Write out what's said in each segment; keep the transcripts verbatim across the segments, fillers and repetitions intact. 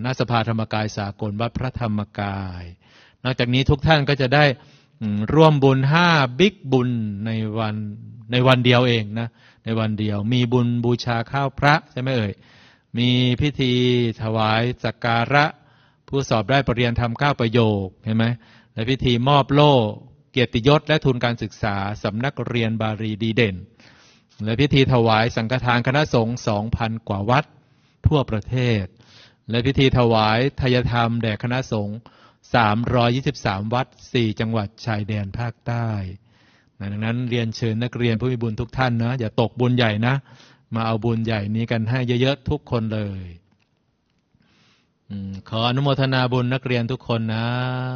ณสภาธรรมกายสากลวัดพระธรรมกายนอกจากนี้ทุกท่านก็จะได้ร่วมบุญห้าบิ๊กบุญในวันในวันเดียวเองนะในวันเดียวมีบุญบูชาข้าวพระใช่ไหมเอ่ยมีพิธีถวายสักการะผู้สอบได้ปริญญาธรรมเก้าประโยคเห็นไหมและพิธีมอบโล่เกียรติยศและทุนการศึกษาสำนักเรียนบาลีดีเด่นและพิธีถวายสังฆทานคณะสงฆ์สองพันกว่าวัดทั่วประเทศและพิธีถวายทายธรรมแด่คณะสงฆ์สามร้อยยี่สิบสามวัดสี่จังหวัดชายแดนภาคใต้ดังนั้นเรียนเชิญนักเรียนผู้มีบุญทุกท่านนะอย่าตกบุญใหญ่นะมาเอาบุญใหญ่นี้กันให้เยอะๆทุกคนเลยขออนุโมทนาบุญนักเรียนทุกคนนะ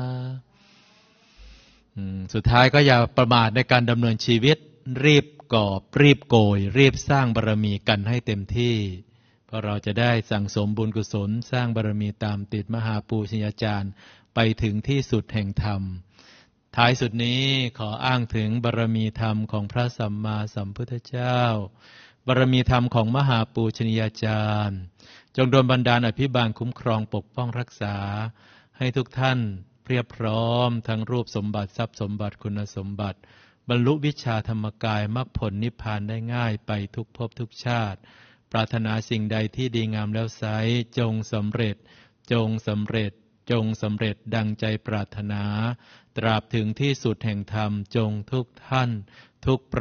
สุดท้ายก็อย่าประมาทในการดำเนินชีวิตรีบกอบรีบโกยรีบสร้างบารมีกันให้เต็มที่เพราะเราจะได้สั่งสมบุญกุศลสร้างบารมีตามติดมหาปูชนียาจารย์ไปถึงที่สุดแห่งธรรมท้ายสุดนี้ขออ้างถึงบารมีธรรมของพระสัมมาสัมพุทธเจ้าบารมีธรรมของมหาปูชนียาจารย์จงโดนบันดาลอภิบาลคุ้มครองปกป้องรักษาให้ทุกท่านเพียบพร้อมทั้งรูปสมบัติทรัพย์สมบัติคุณสมบัติบรรลุวิชาธรรมกายมรรคผลนิพพานได้ง่ายไปทุกภพทุกชาติปรารถนาสิ่งใดที่ดีงามแล้วไซร้จงสำเร็จจงสำเร็จจงสำเร็จดังใจปรารถนาตราบถึงที่สุดแห่งธรรมจงทุกท่านทุก